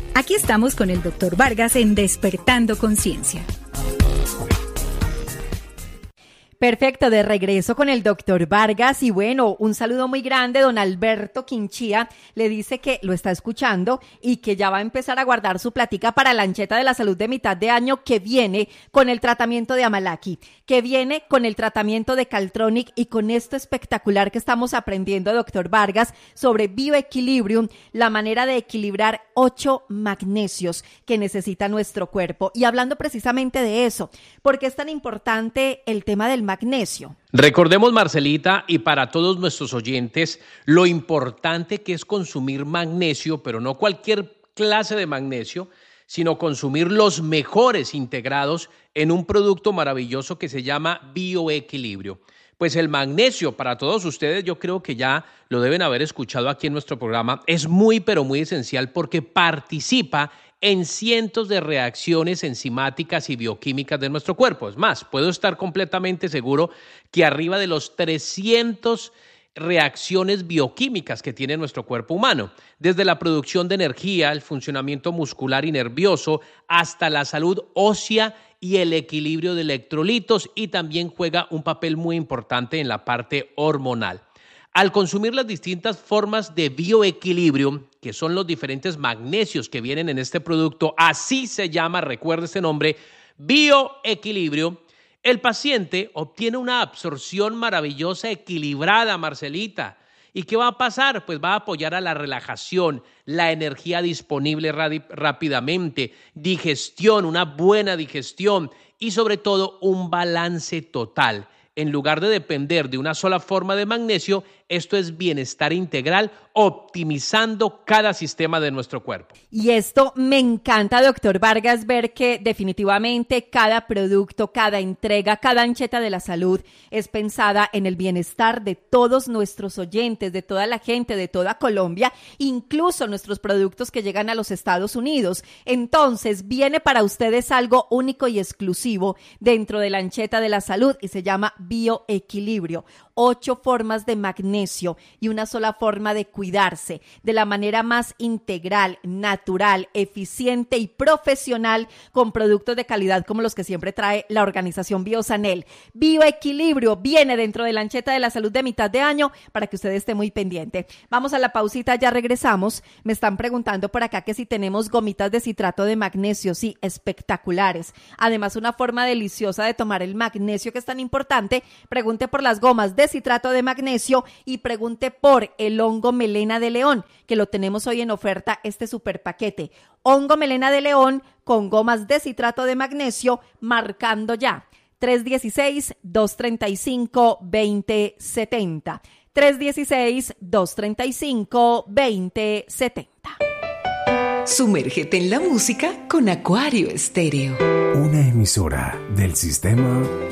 Aquí estamos con el Dr. Vargas en Despertando Conciencia. Perfecto, de regreso con el doctor Vargas y bueno, un saludo muy grande, don Alberto Quinchía, le dice que lo está escuchando y que ya va a empezar a guardar su platica para la ancheta de la salud de mitad de año que viene con el tratamiento de Amalaki, que viene con el tratamiento de Caltronic y con esto espectacular que estamos aprendiendo, doctor Vargas, sobre Bioequilibrium, la manera de equilibrar 8 magnesios que necesita nuestro cuerpo. Y hablando precisamente de eso, ¿por qué es tan importante el tema del magnesio? Recordemos, Marcelita, y para todos nuestros oyentes, lo importante que es consumir magnesio, pero no cualquier clase de magnesio, sino consumir los mejores integrados en un producto maravilloso que se llama Bioequilibrio. Pues el magnesio, para todos ustedes, yo creo que ya lo deben haber escuchado aquí en nuestro programa, es muy, pero muy esencial porque participa en cientos de reacciones enzimáticas y bioquímicas de nuestro cuerpo. Es más, puedo estar completamente seguro que arriba de los 300 reacciones bioquímicas que tiene nuestro cuerpo humano, desde la producción de energía, el funcionamiento muscular y nervioso, hasta la salud ósea y el equilibrio de electrolitos, y también juega un papel muy importante en la parte hormonal. Al consumir las distintas formas de bioequilibrio, que son los diferentes magnesios que vienen en este producto, así se llama, recuerda este nombre, bioequilibrio, el paciente obtiene una absorción maravillosa, equilibrada, Marcelita. ¿Y qué va a pasar? Pues va a apoyar a la relajación, la energía disponible rápidamente, digestión, una buena digestión y sobre todo un balance total. En lugar de depender de una sola forma de magnesio, esto es bienestar integral, optimizando cada sistema de nuestro cuerpo. Y esto me encanta, doctor Vargas, ver que definitivamente cada producto, cada entrega, cada ancheta de la salud es pensada en el bienestar de todos nuestros oyentes, de toda la gente, de toda Colombia, incluso nuestros productos que llegan a los Estados Unidos. Entonces, viene para ustedes algo único y exclusivo dentro de la ancheta de la salud y se llama Bioequilibrio. 8 formas de magnesio y una sola forma de cuidarse de la manera más integral, natural, eficiente y profesional con productos de calidad como los que siempre trae la organización Biosanel. Bioequilibrio viene dentro de la ancheta de la salud de mitad de año para que usted esté muy pendiente. Vamos a la pausita, ya regresamos. Me están preguntando por acá que si tenemos gomitas de citrato de magnesio. Sí, espectaculares. Además, una forma deliciosa de tomar el magnesio que es tan importante. Pregunte por las gomas de citrato de magnesio y pregunte por el hongo melena de león, que lo tenemos hoy en oferta, este super paquete. Hongo melena de león con gomas de citrato de magnesio, marcando ya 316-235-2070. 316-235-2070. Sumérgete en la música con Acuario Estéreo. Una emisora del sistema